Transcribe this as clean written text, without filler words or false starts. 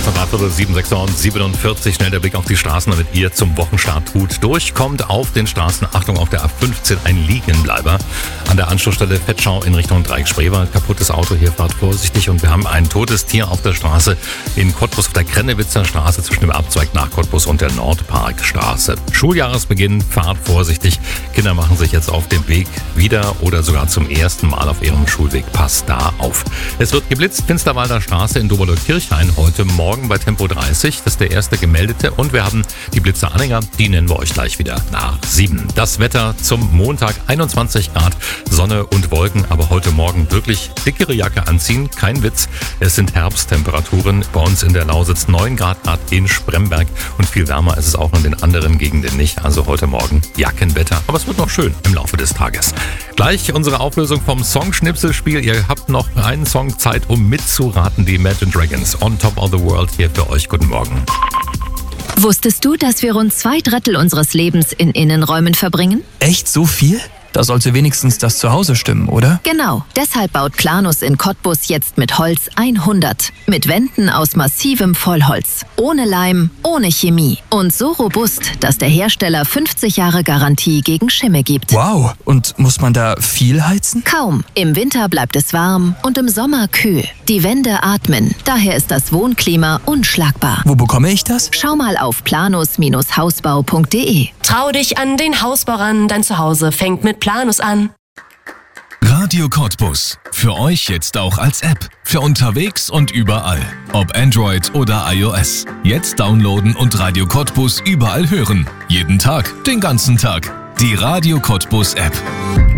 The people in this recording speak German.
7, 6:47. Schnell der Blick auf die Straßen, damit ihr zum Wochenstart gut durchkommt. Auf den Straßen, Achtung, auf der A15 ein Liegenbleiber. An der Anschlussstelle Vetschau in Richtung Dreieck-Spreewald. Kaputtes Auto, hier fahrt vorsichtig. Und wir haben ein totes Tier auf der Straße in Cottbus auf der Krennewitzer Straße zwischen dem Abzweig nach Cottbus und der Nordparkstraße. Schuljahresbeginn, fahrt vorsichtig. Kinder machen sich jetzt auf den Weg wieder oder sogar zum ersten Mal auf ihrem Schulweg. Passt da auf. Es wird geblitzt, Finsterwalder Straße in Doberleu-Kirchhain heute Morgen bei Tempo 30. Das ist der erste gemeldete. Und wir haben die Blitzeranhänger, die nennen wir euch gleich wieder nach 7. Das Wetter zum Montag, 21 Grad, Sonne und Wolken, aber heute Morgen wirklich dickere Jacke anziehen, kein Witz. Es sind Herbsttemperaturen, bei uns in der Lausitz 9 Grad in Spremberg und viel wärmer ist es auch in den anderen Gegenden nicht. Also heute Morgen Jackenwetter, aber es wird noch schön im Laufe des Tages. Gleich unsere Auflösung vom Songschnipselspiel. Ihr habt noch einen Song Zeit, um mitzuraten. Die Imagine Dragons, On Top of the World, hier für euch. Guten Morgen. Wusstest du, dass wir rund 2/3 unseres Lebens in Innenräumen verbringen? Echt so viel? Da sollte wenigstens das Zuhause stimmen, oder? Genau. Deshalb baut Planus in Cottbus jetzt mit Holz 100. Mit Wänden aus massivem Vollholz. Ohne Leim, ohne Chemie. Und so robust, dass der Hersteller 50 Jahre Garantie gegen Schimmel gibt. Wow. Und muss man da viel heizen? Kaum. Im Winter bleibt es warm und im Sommer kühl. Die Wände atmen. Daher ist das Wohnklima unschlagbar. Wo bekomme ich das? Schau mal auf planus-hausbau.de. Trau dich an den Hausbau ran. Dein Zuhause fängt mit Planus an. Radio Cottbus. Für euch jetzt auch als App. Für unterwegs und überall. Ob Android oder iOS. Jetzt downloaden und Radio Cottbus überall hören. Jeden Tag, den ganzen Tag. Die Radio Cottbus App.